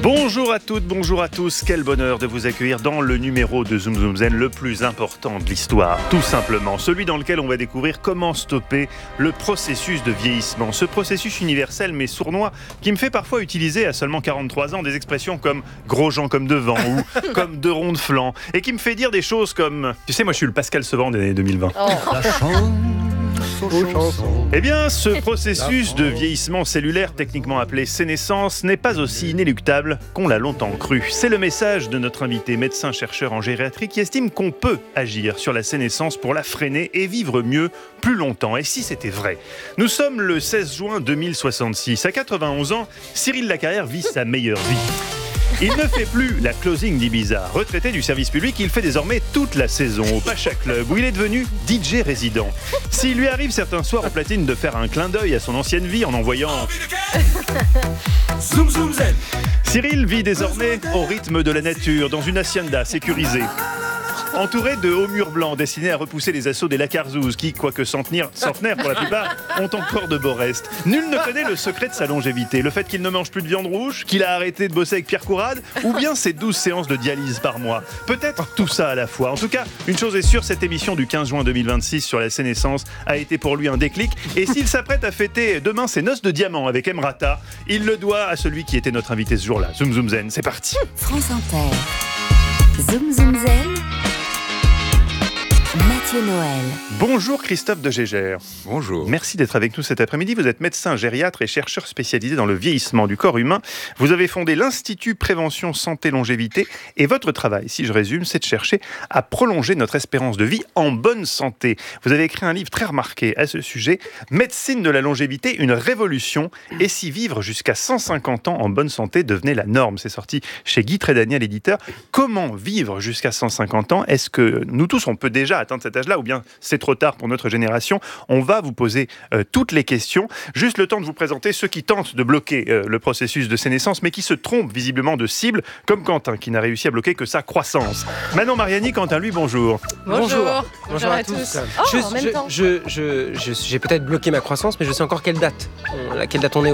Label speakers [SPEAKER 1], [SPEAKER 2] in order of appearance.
[SPEAKER 1] Bonjour à toutes, bonjour à tous, quel bonheur de vous accueillir dans le numéro de Zoom Zoom Zen le plus important de l'histoire, tout simplement, celui dans lequel on va découvrir comment stopper le processus de vieillissement, ce processus universel mais sournois qui me fait parfois utiliser à seulement 43 ans des expressions comme gros gens comme devant ou comme deux ronds de flanc et qui me fait dire des choses comme, tu sais moi je suis le Pascal Sevran des années 2020. Eh bien, ce processus de vieillissement cellulaire, techniquement appelé sénescence, n'est pas aussi inéluctable qu'on l'a longtemps cru. C'est le message de notre invité, médecin-chercheur en gériatrie, qui estime qu'on peut agir sur la sénescence pour la freiner et vivre mieux plus longtemps. Et si c'était vrai ? Nous sommes le 16 juin 2066. À 91 ans, Cyril Lacarrière vit sa meilleure vie. Il ne fait plus la closing d'Ibiza. Retraité du service public, il fait désormais toute la saison au Pacha Club où il est devenu DJ résident. S'il lui arrive certains soirs au platine de faire un clin d'œil à son ancienne vie en envoyant Zoom Zoom Zen, Cyril vit désormais au rythme de la nature dans une hacienda sécurisée. Entouré de hauts murs blancs destinés à repousser les assauts des lacarzouzes qui, quoique centenaires pour la plupart, ont encore de beaux restes. Nul ne connaît le secret de sa longévité. Le fait qu'il ne mange plus de viande rouge, qu'il a arrêté de bosser avec Pierre Courade, ou bien ses 12 séances de dialyse par mois. Peut-être tout ça à la fois. En tout cas, une chose est sûre, cette émission du 15 juin 2026 sur la sénescence a été pour lui un déclic. Et s'il s'apprête à fêter demain ses noces de diamant avec Emrata, il le doit à celui qui était notre invité ce jour-là. Zoom Zoom Zen, c'est parti.
[SPEAKER 2] France Inter. Zoom Zoom Zen. Mathieu Noël.
[SPEAKER 1] Bonjour Christophe de Gégère.
[SPEAKER 3] Bonjour.
[SPEAKER 1] Merci d'être avec nous cet après-midi. Vous êtes médecin gériatre et chercheur spécialisé dans le vieillissement du corps humain. Vous avez fondé l'Institut Prévention Santé Longévité et votre travail, si je résume, c'est de chercher à prolonger notre espérance de vie en bonne santé. Vous avez écrit un livre très remarqué à ce sujet, Médecine de la longévité, une révolution, et si vivre jusqu'à 150 ans en bonne santé devenait la norme. C'est sorti chez Guy Trédaniel, éditeur. Comment vivre jusqu'à 150 ans ? Est-ce que nous tous, on peut déjà atteindre cet âge-là, ou bien c'est trop tard pour notre génération? On va vous poser toutes les questions. Juste le temps de vous présenter ceux qui tentent de bloquer le processus de sénescence, mais qui se trompent visiblement de cible, comme Quentin, qui n'a réussi à bloquer que sa croissance. Manon Mariani, Quentin, lui, bonjour.
[SPEAKER 4] Bonjour à tous.
[SPEAKER 5] J'ai peut-être bloqué ma croissance, mais je sais encore quelle date on est